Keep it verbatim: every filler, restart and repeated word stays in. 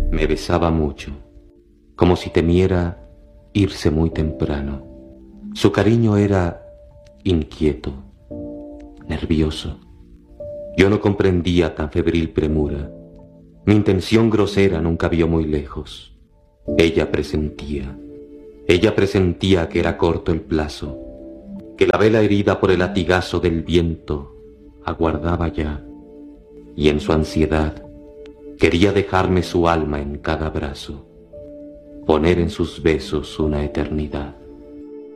Me besaba mucho, como si temiera irse muy temprano. Su cariño era inquieto, nervioso. Yo no comprendía tan febril premura. Mi intención grosera nunca vio muy lejos. Ella presentía, ella presentía que era corto el plazo, que la vela herida por el latigazo del viento aguardaba ya, y en su ansiedad quería dejarme su alma en cada brazo, poner en sus besos una eternidad.